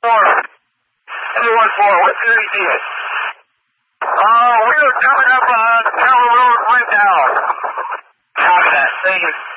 A14, what series is it? We are coming up on Tower Road right now. Copy that. Thank you.